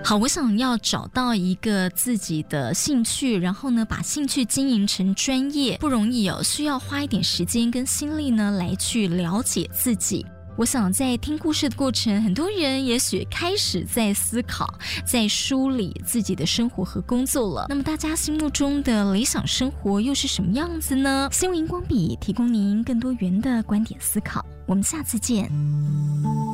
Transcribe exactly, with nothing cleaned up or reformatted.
好，我想要找到一个自己的兴趣，然后呢，把兴趣经营成专业，不容易哦，需要花一点时间跟心力呢，来去了解自己。我想在听故事的过程，很多人也许开始在思考，在梳理自己的生活和工作了。那么大家心目中的理想生活又是什么样子呢？新闻荧光笔提供您更多元的观点思考，我们下次见。